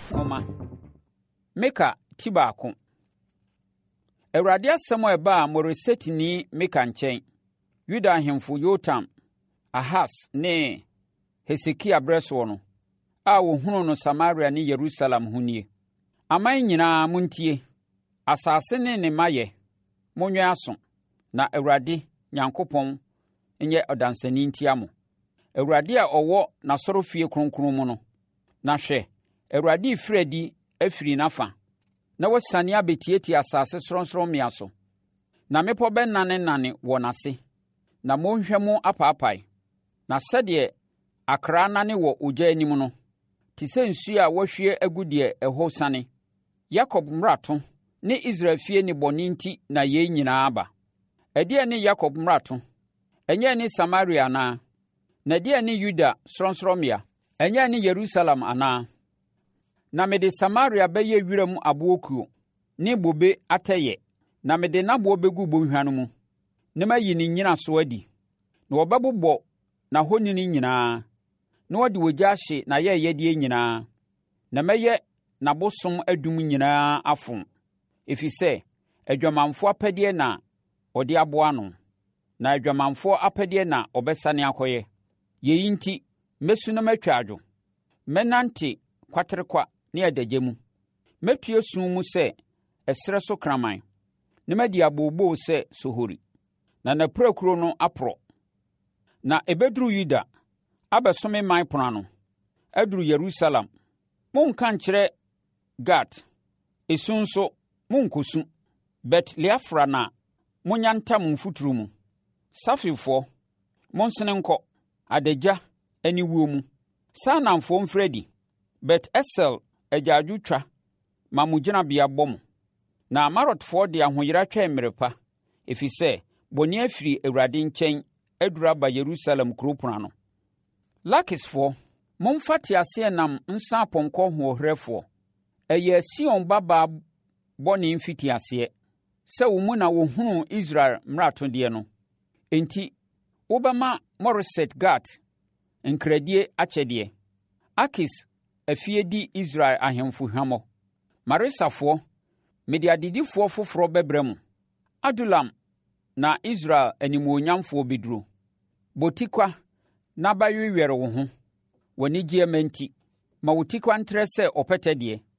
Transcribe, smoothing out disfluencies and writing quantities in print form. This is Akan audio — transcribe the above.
Oma. Mika ti baako. Awurade asɛm a ɛbaa Moresetini Mika nkyɛn. Yuda ahemfo Yotam, Ahas ne Hesekia berɛ soɔ no, a wɔhunu no Samaria ne Yerusalem ho nie. Aman nyinaa montie, asase ne ne mmayɛ, monwe aso, na Awurade Nyankopɔn nyɛ ɔdansani ntia mo. Awurade a ɔwɔ n'asɔrefie kronkron mu no, na hwɛ, Awurade refiri adi afiri n'afa, na wasane abɛtiatia asase sorɔnsorɔmmea so. Na mmepɔ bɛnane wɔ n'ase, na monhwɛ mu apaapae. Na sɛdeɛ akra nane wɔ ogya anim no, te sɛ nsuo a wɔahwie agu deɛ ɛhɔ sane, Yakob mmarato ne Israel fie nnebɔne nti na yei nyinaa aba. Ɛdeɛn ne Yakob mmarato? Ɛnyɛ ne Samaria anaa? Na ɛdeɛn ne Yuda sorɔnsorɔmmea? Ɛnyɛ ne Yerusalem anaa? Na mede Samaria bɛyɛ wiram aboɔkuo ne bobe atɛyɛ, na mede n'aboɔ bɛgu bɔnhwa no mu, na mayi ne nnyinaso adi. Na wɔbɛbobɔ n'ahoni nyinaa, na wɔde ogya ahye n'ayɛyɛdeɛ nyinaa, na mɛyɛ n'abosom adum nyinaa afom, ɛfiri sɛ adwamanfoɔ apɛdeɛ na ɔde aboa no, na adwamanfoɔ apɛdeɛ na ɔbɛsane akɔyɛ. Yei nti, mɛsu na matwa adwo, mɛnante kwaterekwa ne adagya mu, mɛtue sum mu sɛ ɛserɛ so kraman, na madi abooboo sɛ sohori, na n'apirakuro no aporɔ. Na ɛbɛduru Yuda, abɛsome man pono ano, aduru Yerusalem. Monka nkyerɛ Gat, esu nso monkɔsu. Bet-Leafra na monya ntam mfuturo mu. Safifoɔ, monsene nkɔ adagya aniwuo mu. Saanamfoɔ mfiri adi. Bet-Esel agyaadwotwa ma mo gyinabea bɔ mo. Na Marotfoɔ de ahoyera twɛn mmere pa, ɛfiri sɛ bɔne afiri Awurade nkyɛn aduru aba Yerusalem kuropɔn ano. Lakisfoɔ, momfa teaseɛnam nsa apɔnkɔ hoɔherɛfoɔ. Ɛyɛ Sion babaa bɔne mfitiaseɛ, sɛ wo mu na wɔhunu Israel mmaratodeɛ no. Enti, wobɛma Moreset Gat nkradie akyɛdeɛ. Akis afie di Israel ahemfo hwammɔ. Maresafoɔ, mede adedifoɔ foforɔ bɛbrɛ mu. Adulam na Israel animuonyamfoɔ bɛduro. Botikwa na bɛwewɛre wo ho, w'anigyeɛ mma nti. Ma wo tikwa ntrɛ sɛ ɔpɛtɛdeɛ.